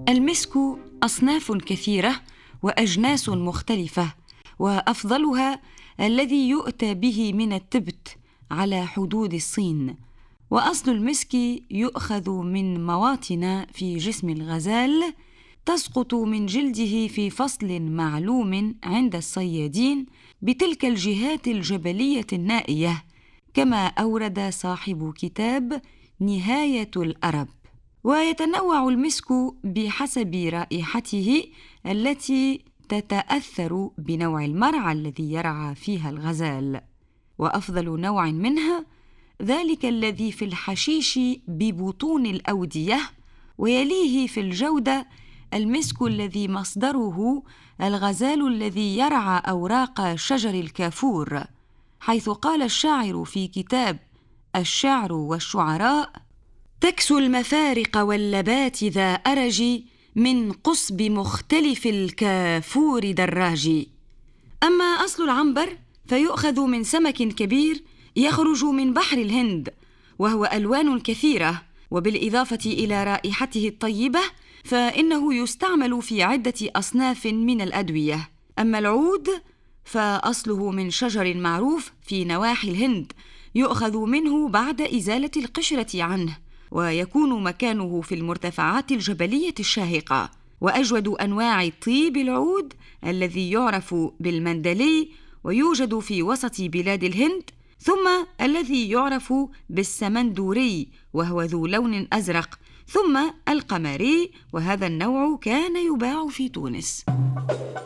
المسك أصناف كثيرة وأجناس مختلفة، وأفضلها الذي يؤتى به من التبت على حدود الصين. وأصل المسك يؤخذ من مواطن في جسم الغزال تسقط من جلده في فصل معلوم عند الصيادين بتلك الجهات الجبلية النائية، كما أورد صاحب كتاب نهاية الأرب. ويتنوع المسك بحسب رائحته التي تتأثر بنوع المرعى الذي يرعى فيها الغزال، وأفضل نوع منها ذلك الذي في الحشيش ببطون الأودية، ويليه في الجودة المسك الذي مصدره الغزال الذي يرعى أوراق شجر الكافور، حيث قال الشاعر في كتاب الشعر والشعراء: تكسو المفارق واللبات ذا أرج من قصب مختلف الكافور دراج. أما أصل العنبر فيؤخذ من سمك كبير يخرج من بحر الهند، وهو ألوان كثيرة، وبالإضافة إلى رائحته الطيبة فإنه يستعمل في عدة أصناف من الأدوية. أما العود فأصله من شجر معروف في نواحي الهند، يؤخذ منه بعد إزالة القشرة عنه، ويكون مكانه في المرتفعات الجبلية الشاهقة. وأجود أنواع طيب العود الذي يعرف بالمندلي ويوجد في وسط بلاد الهند، ثم الذي يعرف بالسمندوري وهو ذو لون أزرق، ثم القمري، وهذا النوع كان يباع في تونس.